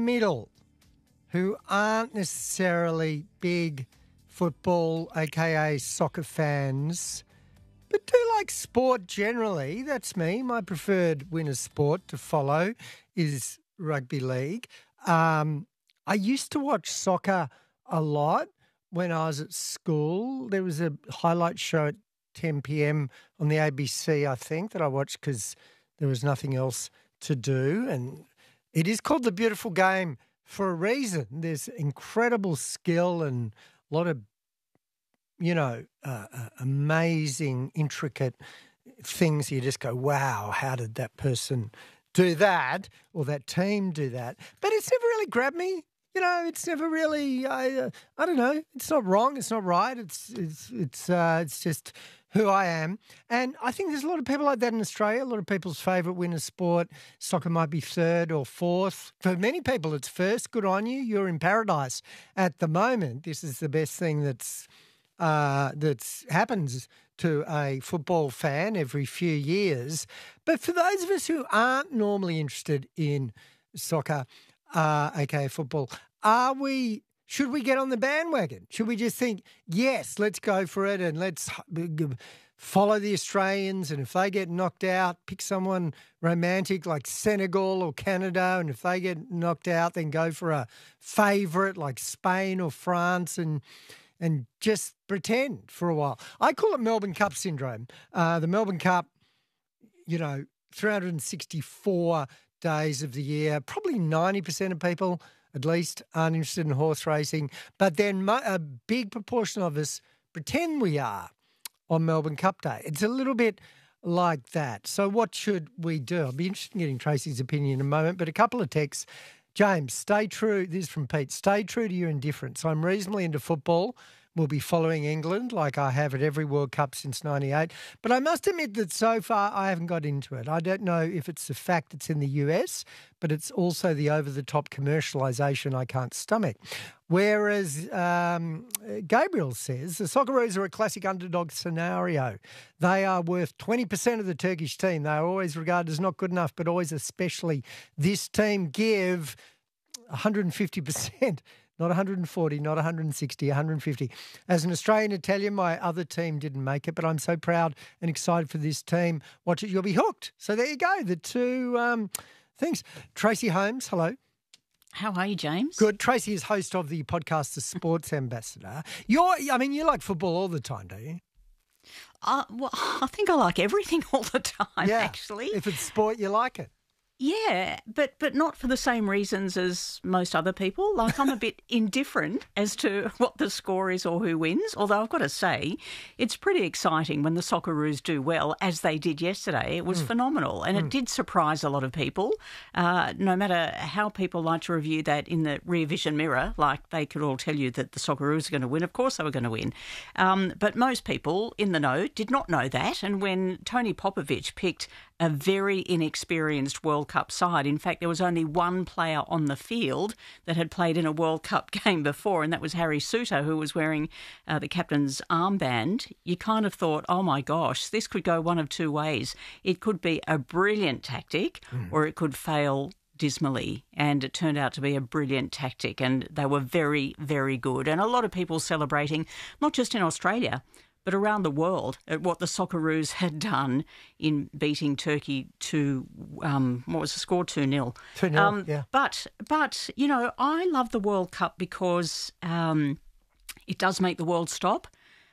middle who aren't necessarily big football, aka soccer fans, but do like sport generally. That's me. My preferred winter sport to follow is rugby league. I used to watch soccer a lot when I was at school. There was a highlight show at 10 p.m. on the ABC, I think, that I watched because there was nothing else to do. And it is called The Beautiful Game for a reason. There's incredible skill and a lot of, amazing, intricate things. You just go, wow, how did that person do that or that team do that? But it's never really grabbed me. It's never really. I don't know. It's not wrong. It's not right. It's just who I am, and I think there's a lot of people like that in Australia. A lot of people's favourite winter sport, soccer, might be third or fourth. For many people, it's first. Good on you. You're in paradise at the moment. This is the best thing that's happens to a football fan every few years. But for those of us who aren't normally interested in soccer, aka football, should we get on the bandwagon? Should we just think, yes, let's go for it and let's follow the Australians, and if they get knocked out, pick someone romantic like Senegal or Canada, and if they get knocked out, then go for a favourite like Spain or France and just pretend for a while. I call it Melbourne Cup syndrome. The Melbourne Cup, 364 days of the year, probably 90% of people at least aren't interested in horse racing, but then a big proportion of us pretend we are on Melbourne Cup Day. It's a little bit like that. So what should we do? I'll be interested in getting Tracy's opinion in a moment, but a couple of texts. James, stay true. This is from Pete. Stay true to your indifference. I'm reasonably into football. We'll be following England like I have at every World Cup since '98. But I must admit that so far I haven't got into it. I don't know if it's the fact it's in the US, but it's also the over-the-top commercialisation I can't stomach. Whereas Gabriel says the Socceroos are a classic underdog scenario. They are worth 20% of the Turkish team. They are always regarded as not good enough, but always especially this team give 150%. Not 140, not 160, 150. As an Australian Italian, my other team didn't make it, but I'm so proud and excited for this team. Watch it, you'll be hooked. So there you go, the two things. Tracy Holmes, hello. How are you, James? Good. Tracy is host of the podcast The Sports Ambassador. You like football all the time, don't you? Well, I think I like everything all the time, actually. If it's sport, you like it. Yeah, but not for the same reasons as most other people. Like, I'm a bit indifferent as to what the score is or who wins, although I've got to say it's pretty exciting when the Socceroos do well, as they did yesterday. It was phenomenal, and it did surprise a lot of people. No matter how people like to review that in the rear vision mirror, like they could all tell you that the Socceroos are going to win. Of course they were going to win. But most people in the know did not know that, and when Tony Popovic picked a very inexperienced World Cup side. In fact, there was only one player on the field that had played in a World Cup game before, and that was Harry Souttar, who was wearing the captain's armband. You kind of thought, oh my gosh, this could go one of two ways. It could be a brilliant tactic or it could fail dismally, and it turned out to be a brilliant tactic, and they were very, very good. And a lot of people celebrating, not just in Australia, but around the world, at what the Socceroos had done in beating Turkey to, what was the score, 2-0. 2-0, yeah. But I love the World Cup because it does make the world stop.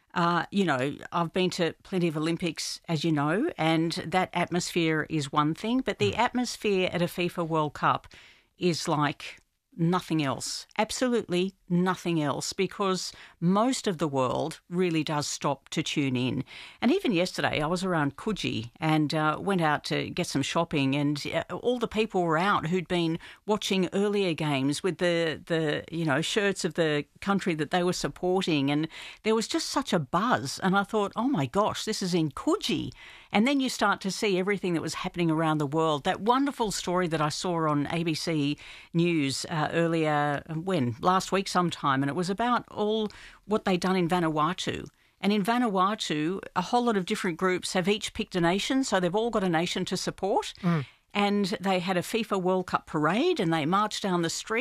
I've been to plenty of Olympics, as you know, and that atmosphere is one thing, but the atmosphere at a FIFA World Cup is like nothing else, absolutely nothing else, because most of the world really does stop to tune in. And even yesterday I was around Coogee and went out to get some shopping, and all the people were out who'd been watching earlier games with the shirts of the country that they were supporting, and there was just such a buzz. And I thought, oh my gosh, this is in Coogee. And then you start to see everything that was happening around the world. That wonderful story that I saw on ABC News earlier, last week sometime, and it was about all what they'd done in Vanuatu. And in Vanuatu, a whole lot of different groups have each picked a nation, so they've all got a nation to support. And they had a FIFA World Cup parade, and they marched down the street.